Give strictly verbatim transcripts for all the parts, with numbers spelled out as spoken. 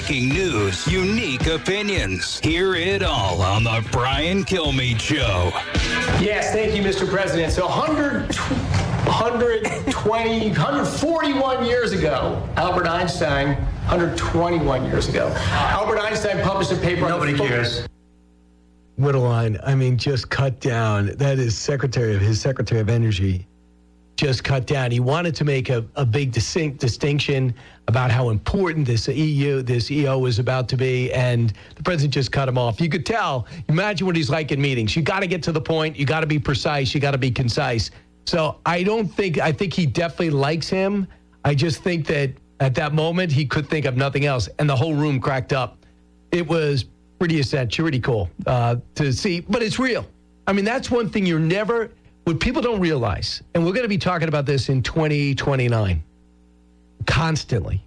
Breaking news, unique opinions. Hear it all on the Brian Kilmeade Show. Yes, thank you, Mister President. So one hundred, one twenty, one forty-one years ago, Albert Einstein, one hundred twenty-one years ago, Albert Einstein published a paper. Nobody on the cares. Whittleline, I mean, just cut down. That is Secretary of his Secretary of Energy. Just cut down. He wanted to make a, a big distinct distinction about how important this E U, this E O was about to be, and the president just cut him off. You could tell. Imagine what he's like in meetings. You got to get to the point. You got to be precise. You got to be concise. So I don't think, I think he definitely likes him. I just think that at that moment, he could think of nothing else, and the whole room cracked up. It was pretty essential, pretty cool uh, to see, but it's real. I mean, that's one thing you're never... What people don't realize, and we're going to be talking about this in twenty twenty-nine, constantly.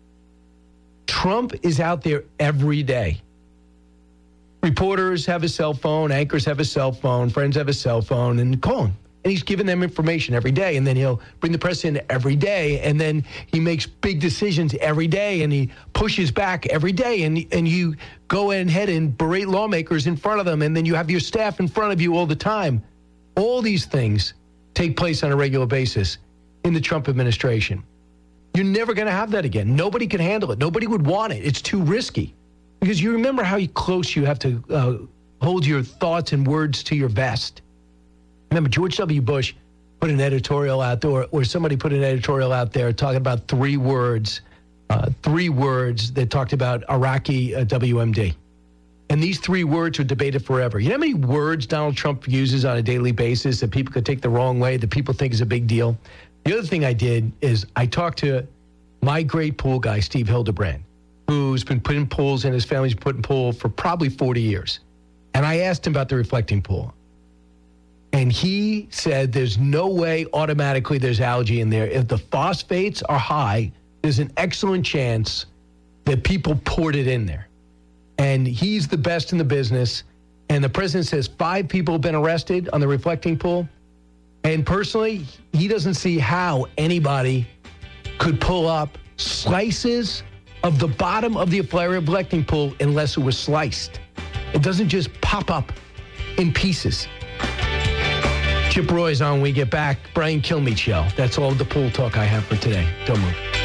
Trump is out there every day. Reporters have a cell phone, anchors have a cell phone, friends have a cell phone, and call him. And he's giving them information every day, and then he'll bring the press in every day, and then he makes big decisions every day, and he pushes back every day, and, and you go ahead and berate lawmakers in front of them, and then you have your staff in front of you all the time. All these things take place on a regular basis in the Trump administration. You're never going to have that again. Nobody can handle it. Nobody would want it. It's too risky. Because you remember how close you have to uh, hold your thoughts and words to your vest. Remember, George W. Bush put an editorial out there, or somebody put an editorial out there talking about three words, uh, three words that talked about Iraqi uh, W M D. And these three words are debated forever. You know how many words Donald Trump uses on a daily basis that people could take the wrong way, that people think is a big deal? The other thing I did is I talked to my great pool guy, Steve Hildebrand, who's been putting pools and his family's been putting pool for probably forty years. And I asked him about the reflecting pool. And he said there's no way automatically there's algae in there. If the phosphates are high, there's an excellent chance that people poured it in there. And he's the best in the business. And the president says five people have been arrested on the reflecting pool. And personally, he doesn't see how anybody could pull up slices of the bottom of the reflecting pool unless it was sliced. It doesn't just pop up in pieces. Chip Roy's on when we get back. Brian Kilmeade Show. That's all the pool talk I have for today. Don't move.